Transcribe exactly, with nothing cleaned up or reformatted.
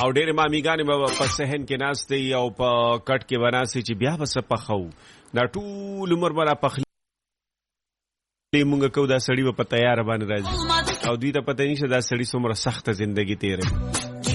او ډېرې مامیګانې به په صحن کې ناستې او په کټ کې به ناستې چې بیا به څه پخو. دا ټول عمر به را پخلی مونږ کوو، دا سړي به په تیاره باندې راځي او دوی ته پته نشته دا سړي څومره سخته زندګي تېروي.